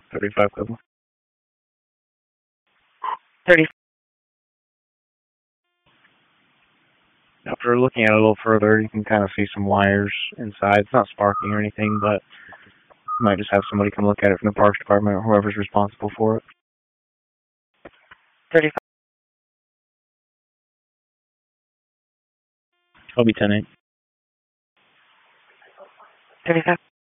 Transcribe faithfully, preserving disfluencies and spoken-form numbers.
thirty-five Cleveland. thirty. After looking at it a little further, you can kind of see some wires inside. It's not sparking or anything, but you might just have somebody come look at it from the Parks Department or whoever's responsible for it. thirty-five. I'll be ten eight. thirty-five.